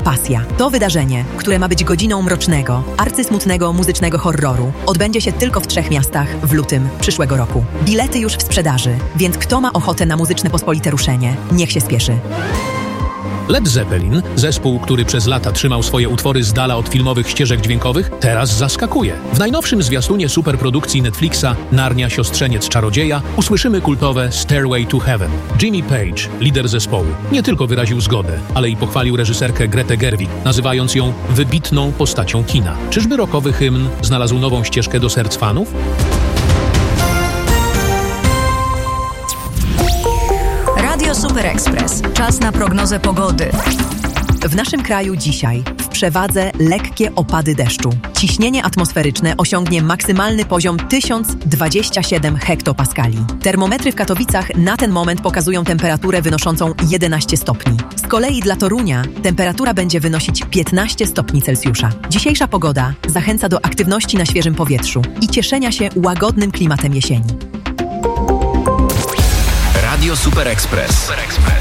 Pasja. To wydarzenie, które ma być godziną mrocznego, arcysmutnego muzycznego horroru, odbędzie się tylko w 3 miastach w lutym przyszłego roku. Bilety już w sprzedaży, więc kto ma ochotę na muzyczne pospolite ruszenie, niech się spieszy. Led Zeppelin, zespół, który przez lata trzymał swoje utwory z dala od filmowych ścieżek dźwiękowych, teraz zaskakuje. W najnowszym zwiastunie superprodukcji Netflixa Narnia Siostrzeniec Czarodzieja usłyszymy kultowe Stairway to Heaven. Jimmy Page, lider zespołu, nie tylko wyraził zgodę, ale i pochwalił reżyserkę Gretę Gerwig, nazywając ją wybitną postacią kina. Czyżby rockowy hymn znalazł nową ścieżkę do serc fanów? Radio Super Express. Czas na prognozę pogody. W naszym kraju dzisiaj w przewadze lekkie opady deszczu. Ciśnienie atmosferyczne osiągnie maksymalny poziom 1027 hektopaskali. Termometry w Katowicach na ten moment pokazują temperaturę wynoszącą 11 stopni. Z kolei dla Torunia temperatura będzie wynosić 15 stopni Celsjusza. Dzisiejsza pogoda zachęca do aktywności na świeżym powietrzu i cieszenia się łagodnym klimatem jesieni. Radio Super Express.